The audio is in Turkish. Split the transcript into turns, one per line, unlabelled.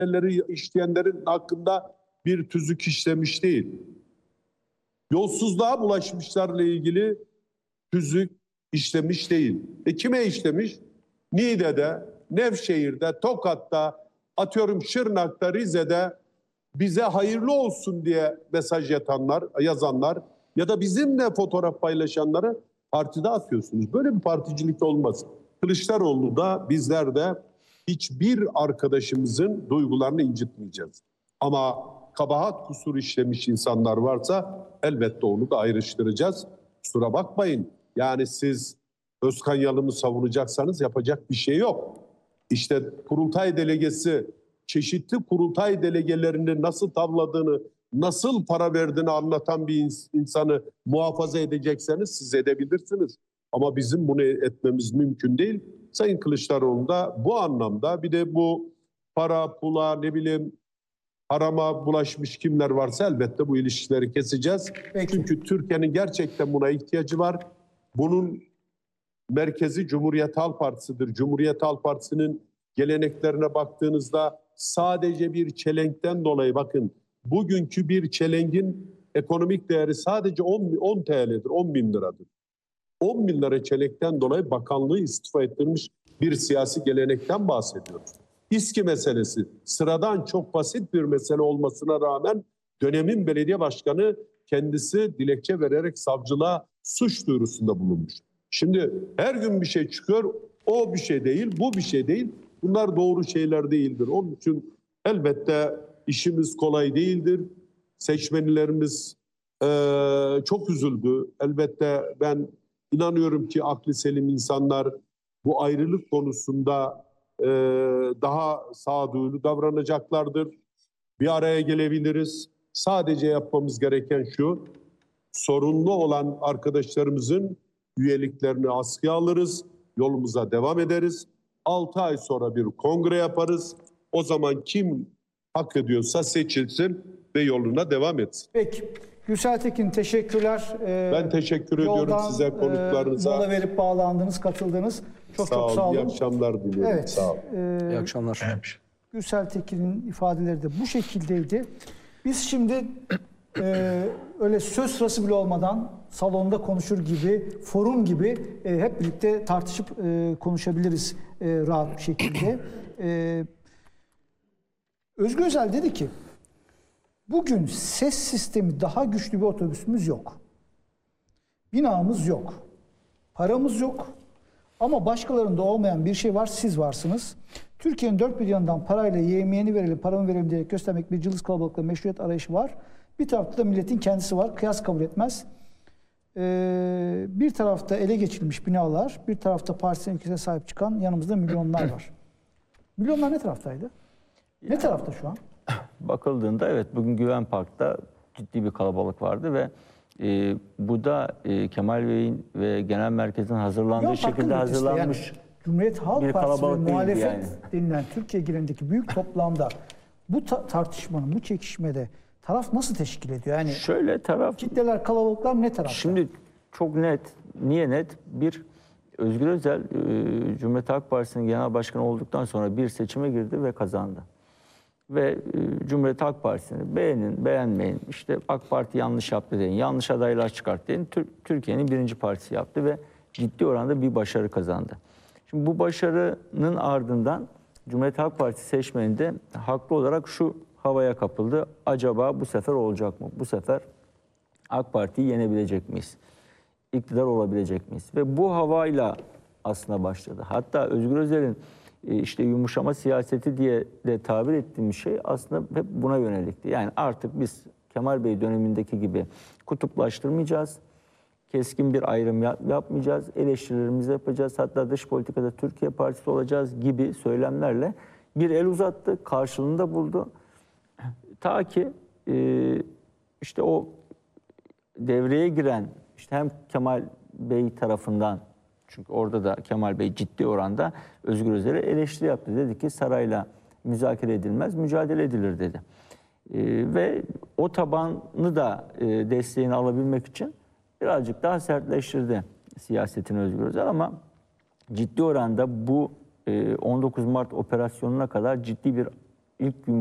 cinayetleri işleyenlerin hakkında bir tüzük işlemiş değil. Yolsuzluğa bulaşmışlarla ilgili tüzük işlemiş değil. Kime işlemiş? Niğde'de, Nevşehir'de, Tokat'ta, atıyorum Şırnak'ta, Rize'de bize hayırlı olsun diye mesaj yazanlar ya da bizimle fotoğraf paylaşanları partide atıyorsunuz. Böyle bir particilik olmaz. Kılıçdaroğlu da bizler de hiçbir arkadaşımızın duygularını incitmeyeceğiz. Ama kabahat kusur işlemiş insanlar varsa elbette onu da ayrıştıracağız. Kusura bakmayın. Yani siz Özkan Yalım'ı savunacaksanız yapacak bir şey yok. İşte kurultay delegesi çeşitli kurultay delegelerinin nasıl tavladığını, nasıl para verdiğini anlatan bir insanı muhafaza edecekseniz siz edebilirsiniz. Ama bizim bunu etmemiz mümkün değil. Sayın Kılıçdaroğlu da bu anlamda bir de bu para, pula, ne bileyim harama bulaşmış kimler varsa elbette bu ilişkileri keseceğiz.
Peki.
Çünkü Türkiye'nin gerçekten buna ihtiyacı var. Bunun merkezi Cumhuriyet Halk Partisi'dir. Cumhuriyet Halk Partisi'nin geleneklerine baktığınızda sadece bir çelenkten dolayı bakın bugünkü bir çelengin ekonomik değeri sadece 10 TL'dir, 10 bin liradır. 10 bin lira çelenkten dolayı bakanlığı istifa ettirmiş bir siyasi gelenekten bahsediyoruz. İSKİ meselesi sıradan çok basit bir mesele olmasına rağmen dönemin belediye başkanı kendisi dilekçe vererek savcılığa suç duyurusunda bulunmuş. Şimdi her gün bir şey çıkıyor, o bir şey değil, bu bir şey değil. Bunlar doğru şeyler değildir. Onun için elbette işimiz kolay değildir. Seçmenlerimiz çok üzüldü. Elbette ben inanıyorum ki aklı selim insanlar bu ayrılık konusunda daha sağduyulu davranacaklardır. Bir araya gelebiliriz. Sadece yapmamız gereken şu, sorunlu olan arkadaşlarımızın üyeliklerini askıya alırız, yolumuza devam ederiz. 6 ay sonra bir kongre yaparız. O zaman kim hak ediyorsa seçilsin ve yoluna devam etsin.
Peki. Gürsel Tekin teşekkürler.
Ben teşekkür ediyorum size, konuklarınıza.
Mola verip bağlandınız, katıldınız. Çok sağ olun.
İyi akşamlar diliyorum.
Evet.
Sağ olun.
İyi akşamlar.
Gürsel Tekin'in ifadeleri de bu şekildeydi. Biz şimdi öyle söz sırası bile olmadan salonda konuşur gibi, forum gibi hep birlikte tartışıp konuşabiliriz rahat bir şekilde. Özgür Özel dedi ki, bugün ses sistemi daha güçlü bir otobüsümüz yok. Binamız yok. Paramız yok. Ama başkalarında olmayan bir şey var, siz varsınız. Türkiye'nin dört bir yanından parayla yemeğini verelim, paramı verelim diyerek göstermek bir cılız kalabalıkla meşruiyet arayışı var. Bir tarafta da milletin kendisi var. Kıyas kabul etmez. Bir tarafta ele geçirilmiş binalar, bir tarafta partisinin ülkesine sahip çıkan yanımızda milyonlar var. Milyonlar ne taraftaydı? Ne tarafta şu an?
Bakıldığında evet bugün Güven Park'ta ciddi bir kalabalık vardı ve bu da Kemal Bey'in ve genel merkezin hazırlandığı şekilde hazırlanmış
yani, Cumhuriyet Halk Partisi ve muhalefet denilen Türkiye genelindeki büyük toplamda bu tartışmanın, bu çekişmede taraf nasıl teşkil ediyor? Yani
şöyle taraf...
Kitleler, kalabalıklar ne tarafta?
Şimdi çok net. Niye net? Bir, Özgür Özel Cumhuriyet Halk Partisi'nin genel başkanı olduktan sonra bir seçime girdi ve kazandı. Ve Cumhuriyet Halk Partisi'ni beğenin, beğenmeyin, işte AK Parti yanlış yaptı deyin, yanlış adaylar çıkarttı deyin, Türkiye'nin birinci partisi yaptı ve ciddi oranda bir başarı kazandı. Şimdi bu başarının ardından Cumhuriyet Halk Partisi seçmeni de haklı olarak şu havaya kapıldı. Acaba bu sefer olacak mı? Bu sefer AK Parti'yi yenebilecek miyiz? İktidar olabilecek miyiz? Ve bu havayla aslında başladı. Hatta Özgür Özel'in işte yumuşama siyaseti diye de tabir ettiğimiz şey aslında hep buna yönelikti. Yani artık biz Kemal Bey dönemindeki gibi kutuplaştırmayacağız. Keskin bir ayrım yapmayacağız. Eleştirilerimizi yapacağız. Hatta dış politikada Türkiye Partisi olacağız gibi söylemlerle bir el uzattı. Karşılığında buldu. Ta ki işte o devreye giren işte hem Kemal Bey tarafından, çünkü orada da Kemal Bey ciddi oranda Özgür Özel'e eleştiri yaptı. Dedi ki sarayla müzakere edilmez, mücadele edilir dedi. Ve o tabanı da desteğini alabilmek için birazcık daha sertleştirdi siyasetini Özgür Özel, ama ciddi oranda bu 19 Mart operasyonuna kadar ciddi bir ilk gün